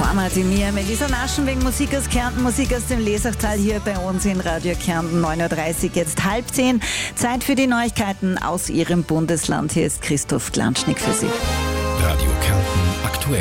Zweimal die mir Melissa Naschen wegen Musik aus Kärnten, Musik aus dem Lesachtal hier bei uns in Radio Kärnten, 9.30 Uhr, jetzt 9:30. Zeit für die Neuigkeiten aus Ihrem Bundesland. Hier ist Christoph Glanschnick für Sie. Radio Kärnten aktuell.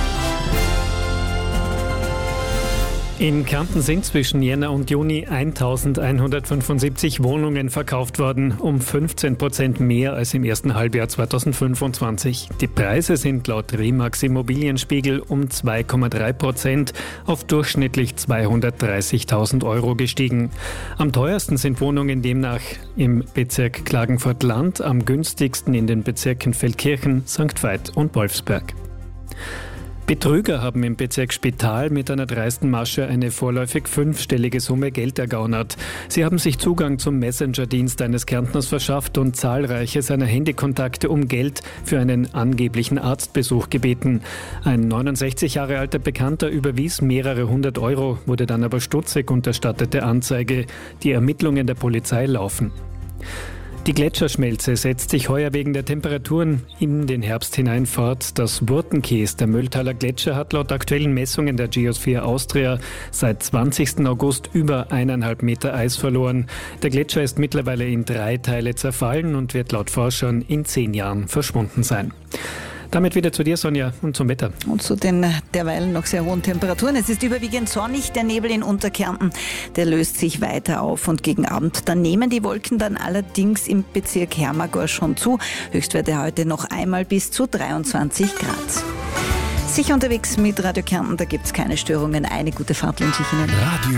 In Kärnten sind zwischen Jänner und Juni 1175 Wohnungen verkauft worden, um 15% mehr als im ersten Halbjahr 2025. Die Preise sind laut Remax Immobilienspiegel um 2,3% auf durchschnittlich 230.000 Euro gestiegen. Am teuersten sind Wohnungen demnach im Bezirk Klagenfurt-Land, am günstigsten in den Bezirken Feldkirchen, St. Veit und Wolfsberg. Betrüger haben im Bezirk Spital mit einer dreisten Masche eine vorläufig 5-stellige Summe Geld ergaunert. Sie haben sich Zugang zum Messenger-Dienst eines Kärntners verschafft und zahlreiche seiner Handykontakte um Geld für einen angeblichen Arztbesuch gebeten. Ein 69 Jahre alter Bekannter überwies mehrere hundert Euro, wurde dann aber stutzig und erstattete Anzeige. Die Ermittlungen der Polizei laufen. Die Gletscherschmelze setzt sich heuer wegen der Temperaturen in den Herbst hinein fort. Das Wurtenkies, der Mölltaler Gletscher, hat laut aktuellen Messungen der Geosphere Austria seit 20. August über 1,5 Meter Eis verloren. Der Gletscher ist mittlerweile in 3 Teile zerfallen und wird laut Forschern in 10 Jahren verschwunden sein. Damit wieder zu dir, Sonja, und zum Wetter. Und zu den derweil noch sehr hohen Temperaturen. Es ist überwiegend sonnig. Der Nebel in Unterkärnten, der löst sich weiter auf und gegen Abend, dann nehmen die Wolken dann allerdings im Bezirk Hermagor schon zu. Höchstwerte heute noch einmal bis zu 23 Grad. Sicher unterwegs mit Radio Kärnten, da gibt es keine Störungen. Eine gute Fahrt wünsche ich Ihnen. Radio